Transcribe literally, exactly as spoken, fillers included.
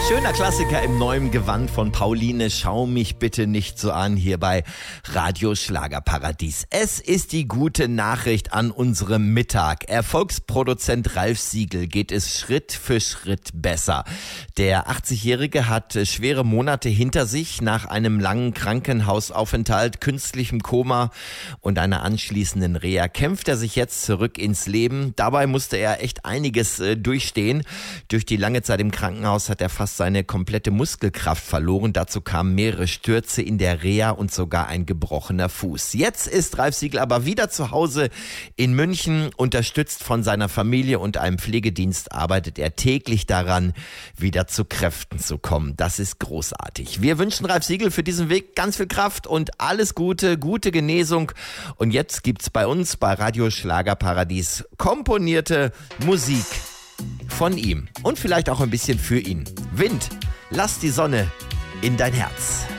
Schöner Klassiker im neuen Gewand von Pauline, schau mich bitte nicht so an, hier bei Radio Schlagerparadies. Es ist die gute Nachricht an unserem Mittag. Erfolgsproduzent Ralf Siegel geht es Schritt für Schritt besser. Der achtzigjährige hat schwere Monate hinter sich. Nach einem langen Krankenhausaufenthalt, künstlichem Koma und einer anschließenden Reha kämpft er sich jetzt zurück ins Leben. Dabei musste er echt einiges äh, durchstehen. Durch die lange Zeit im Krankenhaus hat er fast seine komplette Muskelkraft verloren. Dazu kamen mehrere Stürze in der Reha und sogar ein gebrochener Fuß. Jetzt ist Ralf Siegel aber wieder zu Hause in München. Unterstützt von seiner Familie und einem Pflegedienst arbeitet er täglich daran, wieder zu Kräften zu kommen. Das ist großartig. Wir wünschen Ralf Siegel für diesen Weg ganz viel Kraft und alles Gute, gute Genesung. Und jetzt gibt's bei uns bei Radio Schlagerparadies komponierte Musik von ihm und vielleicht auch ein bisschen für ihn. Wind, lass die Sonne in dein Herz.